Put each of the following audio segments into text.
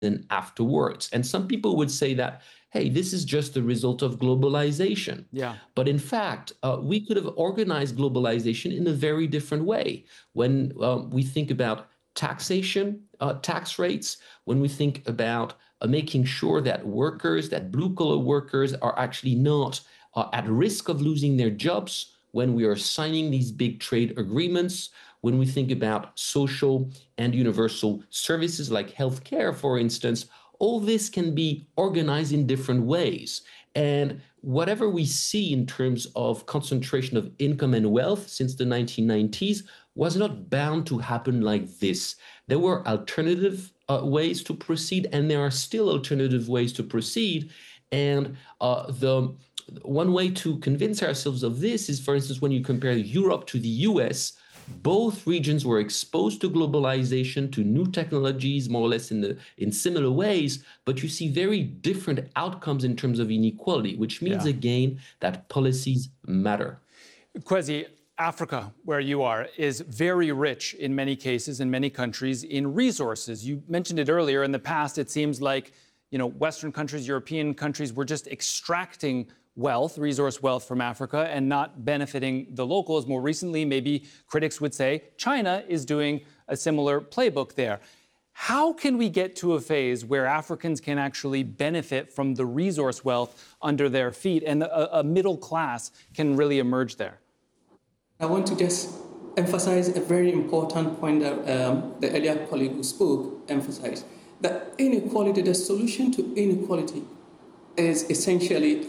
afterwards. And some people would say that, hey, this is just the result of globalization. Yeah. But in fact, we could have organized globalization in a very different way. When we think about taxation, tax rates, when we think about making sure that workers, that blue collar workers are actually not at risk of losing their jobs, when we are signing these big trade agreements, when we think about social and universal services like healthcare, for instance, all this can be organized in different ways. And whatever we see in terms of concentration of income and wealth since the 1990s was not bound to happen like this. There were alternative ways to proceed, and there are still alternative ways to proceed. And the one way to convince ourselves of this is, for instance, when you compare Europe to the US, both regions were exposed to globalization, to new technologies, more or less in similar ways, but you see very different outcomes in terms of inequality, which means, again, that policies matter. Kwesi, Africa, where you are, is very rich in many cases, in many countries, in resources. You mentioned it earlier. In the past, it seems like, Western countries, European countries were just extracting wealth, resource wealth from Africa and not benefiting the locals. More recently, maybe critics would say China is doing a similar playbook there. How can we get to a phase where Africans can actually benefit from the resource wealth under their feet and a middle class can really emerge there? I want to just emphasize a very important point that the earlier colleague who spoke emphasized, that inequality, the solution to inequality is essentially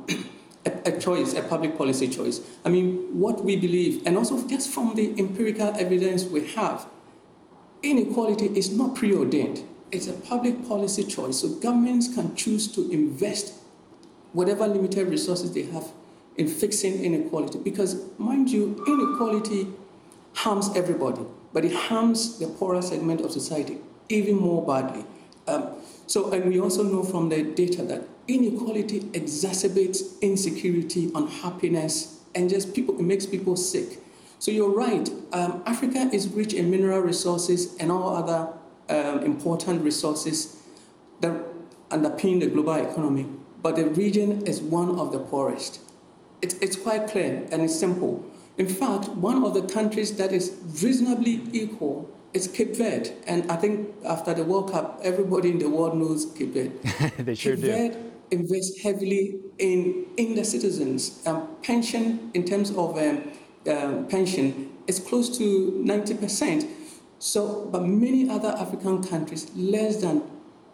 a choice, a public policy choice. I mean, what we believe, and also just from the empirical evidence we have, inequality is not preordained. It's a public policy choice. So governments can choose to invest whatever limited resources they have in fixing inequality. Because, mind you, inequality harms everybody, but it harms the poorer segment of society even more badly. And we also know from the data that inequality exacerbates insecurity, unhappiness, and just it makes people sick. So you're right, Africa is rich in mineral resources and all other important resources that underpin the global economy, but the region is one of the poorest. It's quite clear and it's simple. In fact, one of the countries that is reasonably equal is Cape Verde. And I think after the World Cup, everybody in the world knows Cape Verde. They sure do. Cape Verde invests heavily in the citizens. Pension, in terms of pension, is close to 90%. So, but many other African countries, less than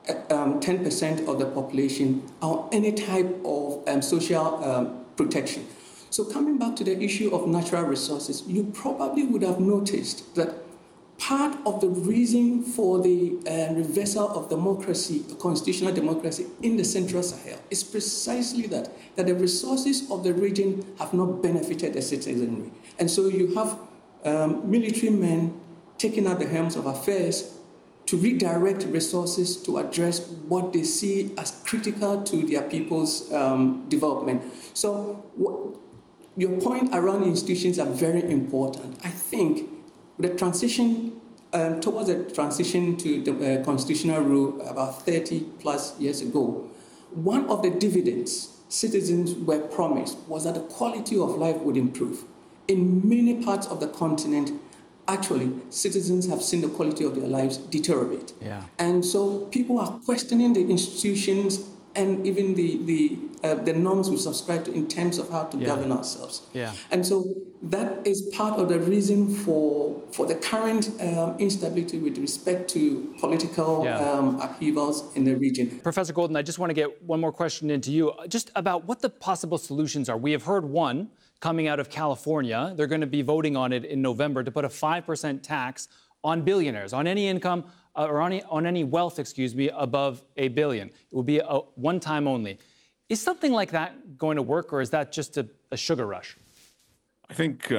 10% of the population are on any type of social protection. So coming back to the issue of natural resources, you probably would have noticed that part of the reason for the reversal of democracy, constitutional democracy in the Central Sahel is precisely that the resources of the region have not benefited the citizenry. And so you have military men taking up the helms of affairs to redirect resources to address what they see as critical to their people's development. So your point around institutions are very important. I think the transition towards the transition to the constitutional rule about 30 plus years ago, one of the dividends citizens were promised was that the quality of life would improve. In many parts of the continent, actually, citizens have seen the quality of their lives deteriorate. Yeah. And so people are questioning the institutions and even the norms we subscribe to in terms of how to govern ourselves. Yeah. And so that is part of the reason for the current instability with respect to political upheavals in the region. Professor Golden, I just want to get one more question into you, just about what the possible solutions are. We have heard one coming out of California. They're going to be voting on it in November to put a 5% tax on billionaires, on any income or on any wealth, above $1 billion. It will be a one-time only. Is something like that going to work, or is that just a sugar rush? I think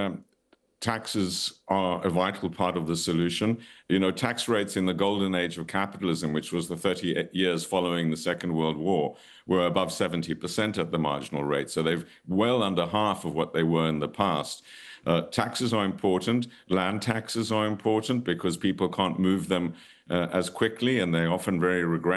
taxes are a vital part of the solution. Tax rates in the golden age of capitalism, which was the 30 years following the Second World War, were above 70% at the marginal rate. So they've well under half of what they were in the past. Taxes are important. Land taxes are important because people can't move them as quickly, and they're often very regressive.